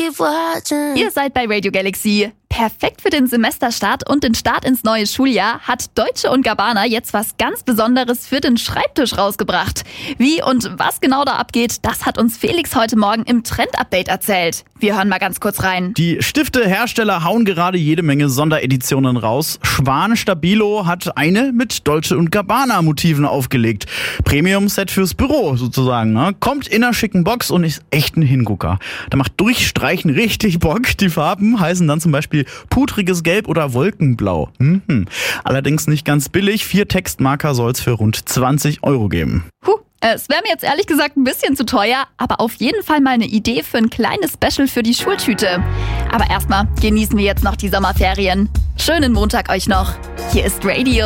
keep watching. Ihr seid bei Radio Galaxy. Perfekt für den Semesterstart und den Start ins neue Schuljahr hat Deutsche & Gabbana jetzt was ganz Besonderes für den Schreibtisch rausgebracht. Wie und was genau da abgeht, das hat uns Felix heute Morgen im Trend-Update erzählt. Wir hören mal ganz kurz rein. Die Stiftehersteller hauen gerade jede Menge Sondereditionen raus. Schwan Stabilo hat eine mit Dolce & Gabbana Motiven aufgelegt. Premium-Set fürs Büro sozusagen. Ne? Kommt in einer schicken Box und ist echt ein Hingucker. Da macht Durchstreichen richtig Bock. Die Farben heißen dann zum Beispiel pudriges Gelb oder Wolkenblau. Allerdings nicht ganz billig. 4 Textmarker soll es für rund 20 € geben. Es wäre mir jetzt ehrlich gesagt ein bisschen zu teuer, aber auf jeden Fall mal eine Idee für ein kleines Special für die Schultüte. Aber erstmal genießen wir jetzt noch die Sommerferien. Schönen Montag euch noch. Hier ist Radio